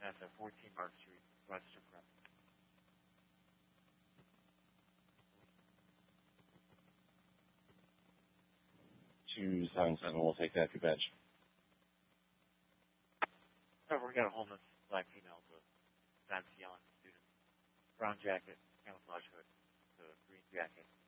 at 14 Mark Street, Rochester, Prep. 277, we'll take that to bench. We got a homeless black female, the fancy young student. Brown jacket, camouflage hood, the green jacket.